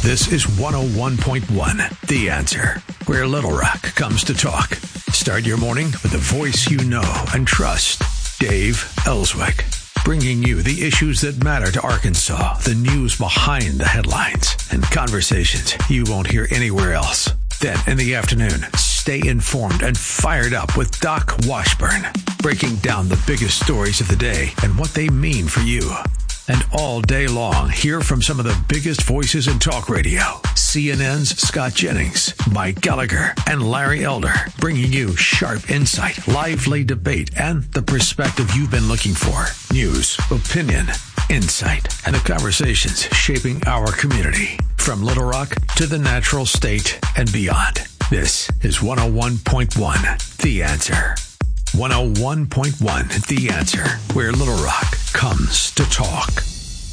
This is 101.1 The Answer, where Little Rock comes to talk. Start your morning with a voice you know and trust. Dave Ellswick, bringing you the issues that matter to Arkansas, the news behind the headlines, and conversations you won't hear anywhere else. Then in the afternoon, stay informed and fired up with Doc Washburn, breaking down the biggest stories of the day and what they mean for you. And all day long, hear from some of the biggest voices in talk radio. CNN's Scott Jennings, Mike Gallagher, and Larry Elder, bringing you sharp insight, lively debate, and the perspective you've been looking for. News, opinion, insight, and the conversations shaping our community. From Little Rock to the Natural State and beyond. This is 101.1 The Answer. 101.1 The Answer, where Little Rock comes to talk.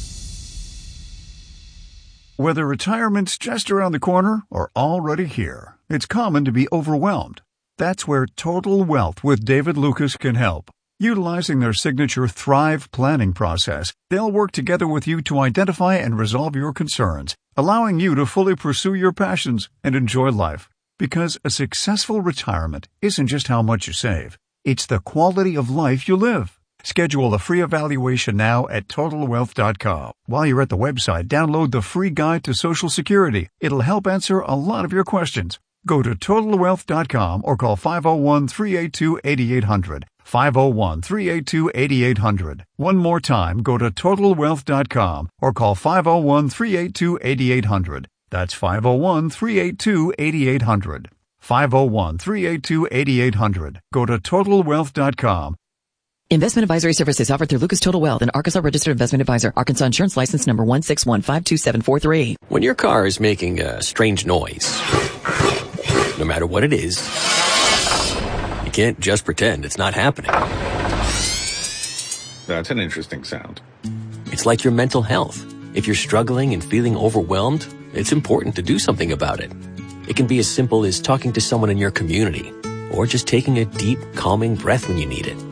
Whether retirement's just around the corner or already here, it's common to be overwhelmed. That's where Total Wealth with David Lucas can help. Utilizing their signature Thrive planning process, they'll work together with you to identify and resolve your concerns, allowing you to fully pursue your passions and enjoy life. Because a successful retirement isn't just how much you save. It's the quality of life you live. Schedule a free evaluation now at TotalWealth.com. While you're at the website, download the free guide to Social Security. It'll help answer a lot of your questions. Go to TotalWealth.com or call 501-382-8800. 501-382-8800. One more time, go to TotalWealth.com or call 501-382-8800. That's 501-382-8800. 501-382-8800. Go to TotalWealth.com. Investment advisory services offered through Lucas Total Wealth, an Arkansas registered investment advisor. Arkansas Insurance License number 161-52743. When your car is making a strange noise, no matter what it is, you can't just pretend it's not happening. That's an interesting sound. It's like your mental health. If you're struggling and feeling overwhelmed, it's important to do something about it. It can be as simple as talking to someone in your community, or just taking a deep, calming breath when you need it.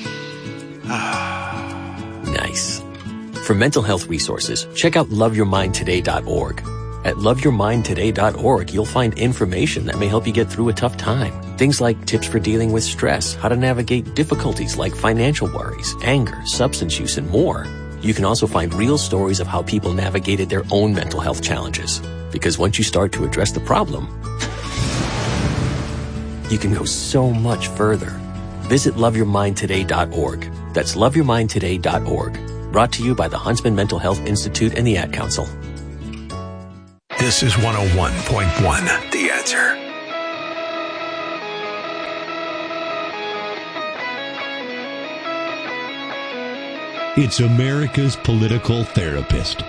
Nice. For mental health resources, check out loveyourmindtoday.org. At loveyourmindtoday.org, you'll find information that may help you get through a tough time. Things like tips for dealing with stress, how to navigate difficulties like financial worries, anger, substance use, and more. You can also find real stories of how people navigated their own mental health challenges. Because once you start to address the problem, you can go so much further. Visit loveyourmindtoday.org. That's loveyourmindtoday.org. Brought to you by the Huntsman Mental Health Institute and the Ad Council. This is 101.1 The Answer. It's America's political therapist.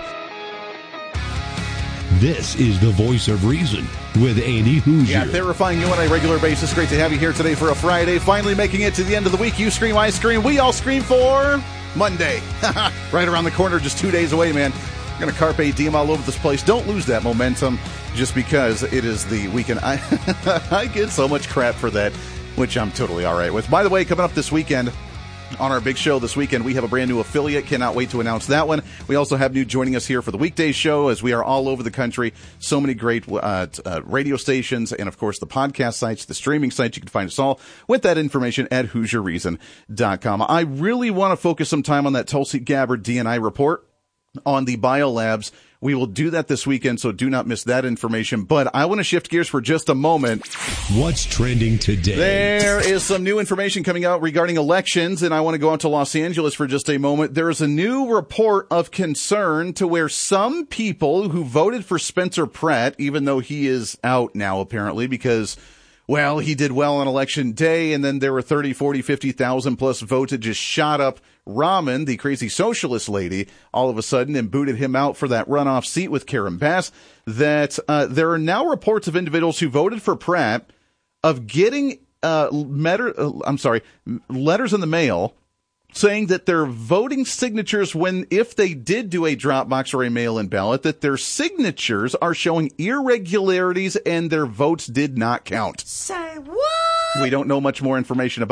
This is the voice of reason with Andy Hoosier. Yeah, terrifying you on a regular basis. Great to have you here today for a Friday. Finally making it to the end of the week. You scream, I scream. We all scream for Monday. Right around the corner, just 2 days away, man. We're going to carpe diem all over this place. Don't lose that momentum just because it is the weekend. I get so much crap for that, which I'm totally all right with. By the way, coming up this weekend, on our big show this weekend, we have a brand new affiliate. Cannot wait to announce that one. We also have new joining us here for the weekday show, as we are all over the country. So many great radio stations, and of course the podcast sites, the streaming sites. You can find us all with that information at HoosierReason.com. I really want to focus some time on that Tulsi Gabbard DNI report on the biolabs. We will do that this weekend, so do not miss that information. But I want to shift gears for just a moment. What's trending today? There is some new information coming out regarding elections, and I want to go out to Los Angeles for just a moment. There is a new report of concern to where some people who voted for Spencer Pratt, even though he is out now apparently because, well, he did well on election day, and then there were 30, 40, 50,000 plus votes that just shot up Rahman, the crazy socialist lady, all of a sudden and booted him out for that runoff seat with Karen Bass, that there are now reports of individuals who voted for Pratt of getting letters in the mail saying that their voting signatures, if they did do a drop box or a mail-in ballot, that their signatures are showing irregularities and their votes did not count. Say what? We don't know much more information about